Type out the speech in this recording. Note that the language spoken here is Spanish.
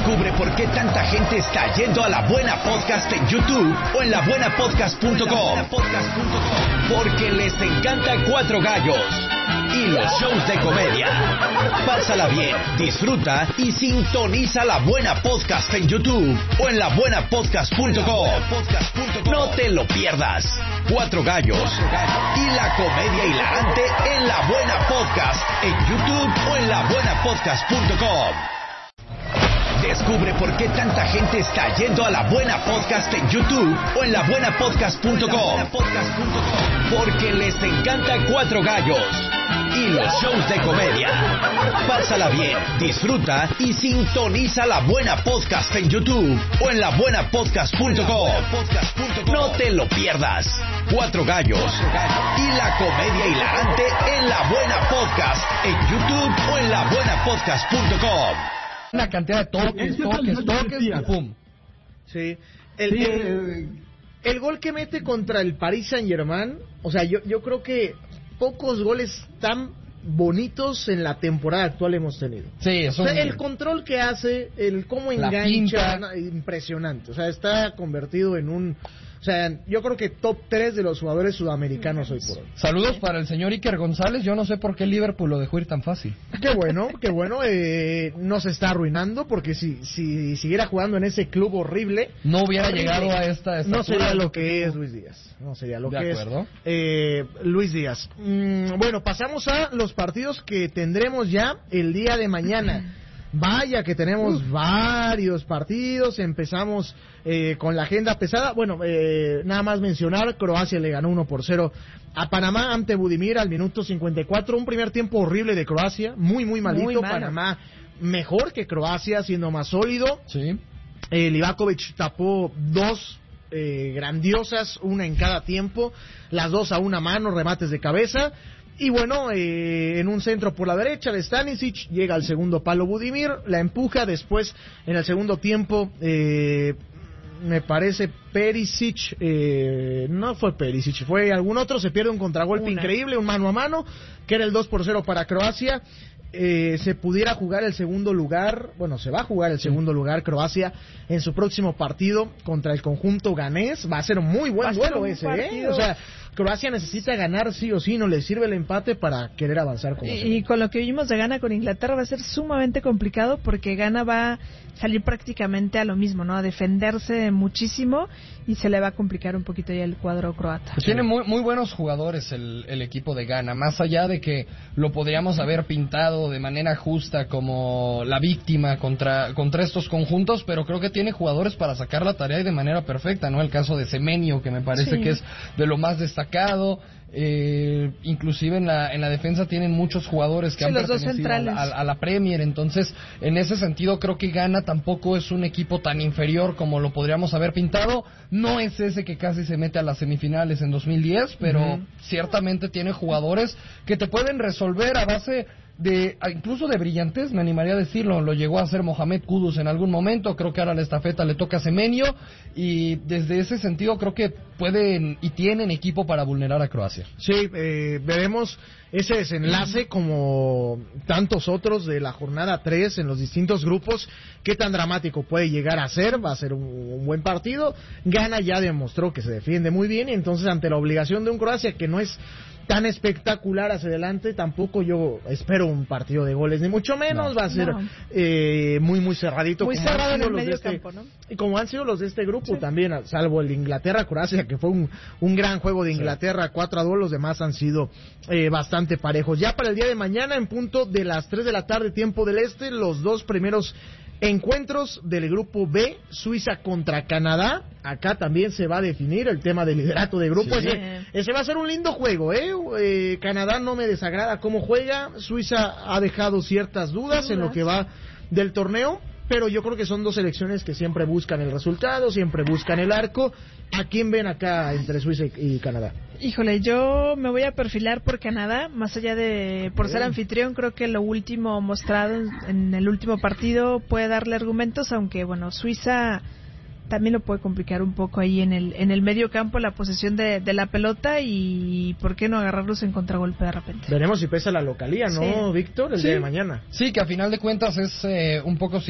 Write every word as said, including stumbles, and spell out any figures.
Descubre por qué tanta gente está yendo a La Buena Podcast en YouTube o en la buena podcast punto com. Porque les encanta Cuatro Gallos y los shows de comedia. Pásala bien, disfruta y sintoniza La Buena Podcast en YouTube o en la buena podcast punto com. No te lo pierdas. Cuatro Gallos y la comedia hilarante en La Buena Podcast en YouTube o en la buena podcast punto com. Descubre por qué tanta gente está yendo a La Buena Podcast en YouTube o en la buena podcast punto com. Porque les encanta Cuatro Gallos y los shows de comedia. Pásala bien, disfruta y sintoniza La Buena Podcast en YouTube o en la buena podcast punto com. No te lo pierdas. Cuatro Gallos y la comedia hilarante en La Buena Podcast en YouTube o en la buena podcast punto com. Una cantidad de toques, toques, toques y pum. Sí. El, el, el gol que mete contra el Paris Saint-Germain, o sea, yo, yo creo que pocos goles tan bonitos en la temporada actual hemos tenido. Sí, eso. O sea, el control que hace, el cómo engancha, no, impresionante. O sea, está convertido en un... O sea, yo creo que top tres de los jugadores sudamericanos hoy por hoy. Saludos para el señor Iker González. Yo no sé por qué el Liverpool lo dejó ir tan fácil. Qué bueno, qué bueno. Eh, no se está arruinando porque si, si siguiera jugando en ese club horrible... No hubiera horrible, llegado a esta estatura. No sería lo que es Luis Díaz. No sería lo de que acuerdo. es eh, Luis Díaz. Mm, bueno, pasamos a los partidos que tendremos ya el día de mañana. Vaya que tenemos Uf. varios partidos. Empezamos eh, con la agenda pesada. Bueno, eh, nada más mencionar, Croacia le ganó uno por cero a Panamá ante Budimir al minuto cincuenta y cuatro. Un primer tiempo horrible de Croacia, muy muy malito. Muy Panamá mejor que Croacia, siendo más sólido. Sí. eh, Livakovic tapó dos eh, grandiosas, una en cada tiempo, las dos a una mano, remates de cabeza. Y bueno, eh, en un centro por la derecha de Stanisic, llega al segundo palo Budimir, la empuja, después en el segundo tiempo, eh, me parece Perisic, eh, no fue Perisic, fue algún otro, se pierde un contragolpe Una. increíble, un mano a mano, que era el dos por cero para Croacia. Eh, se pudiera jugar el segundo lugar, bueno, se va a jugar el segundo lugar Croacia en su próximo partido contra el conjunto ganés. Va a ser un muy buen duelo ese, ¿eh? O sea, Croacia necesita ganar sí o sí, no le sirve el empate para querer avanzar como y, y con lo que vimos de Ghana con Inglaterra va a ser sumamente complicado porque Ghana va a salir prácticamente a lo mismo, ¿no? A defenderse muchísimo y se le va a complicar un poquito ya el cuadro croata. Pues tiene muy, muy buenos jugadores el, el equipo de Ghana, más allá de que lo podríamos haber pintado de manera justa como la víctima contra, contra estos conjuntos, pero creo que tiene jugadores para sacar la tarea y de manera perfecta, ¿no? El caso de Semenyo, que me parece sí. que es de lo más destacado. Eh, inclusive en la en la defensa tienen muchos jugadores que sí, han los dos pertenecido a la, a, a la Premier, entonces en ese sentido creo que Ghana tampoco es un equipo tan inferior como lo podríamos haber pintado. No es ese que casi se mete a las semifinales en dos mil diez, pero uh-huh. ciertamente tiene jugadores que te pueden resolver a base de incluso de brillantez, me animaría a decirlo. Lo llegó a hacer Mohamed Kudus en algún momento, creo que ahora la estafeta le toca a Semenyo, y desde ese sentido creo que pueden y tienen equipo para vulnerar a Croacia. Sí, eh, veremos ese desenlace como tantos otros de la jornada tres en los distintos grupos, qué tan dramático puede llegar a ser. Va a ser un, un buen partido. Ghana ya demostró que se defiende muy bien, y entonces ante la obligación de un Croacia que no es tan espectacular hacia adelante, tampoco yo espero un partido de goles, ni mucho menos. No, va a ser no. eh, muy muy cerradito, muy como cerrado en el medio este, campo, ¿no? Y como han sido los de este grupo sí. también, salvo el de Inglaterra-Croacia, que fue un, un gran juego de Inglaterra, sí. cuatro a dos, los demás han sido eh, bastante parejos. Ya para el día de mañana, en punto de las tres de la tarde, tiempo del este, los dos primeros encuentros del grupo B, Suiza contra Canadá. Acá también se va a definir el tema del liderato de grupo. Sí. Ese, ese va a ser un lindo juego, ¿eh? eh Canadá no me desagrada cómo juega. Suiza ha dejado ciertas dudas, dudas en lo que va del torneo, pero yo creo que son dos selecciones que siempre buscan el resultado, siempre buscan el arco. ¿A quién ven acá entre Suiza y, y Canadá? Híjole, yo me voy a perfilar por Canadá, más allá de por ser anfitrión. Creo que lo último mostrado en el último partido puede darle argumentos, aunque bueno, Suiza también lo puede complicar un poco ahí en el en el medio campo, la posesión de, de la pelota, y por qué no agarrarlos en contragolpe de repente. Veremos si pesa la localía, ¿no, sí. Víctor? El sí. día de mañana. Sí, que a final de cuentas es eh, un poco